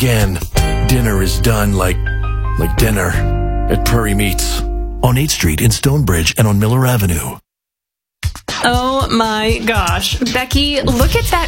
again. Dinner is done like dinner at Prairie Meats on 8th Street in Stonebridge and on Miller Avenue. Oh my gosh. Becky, look at that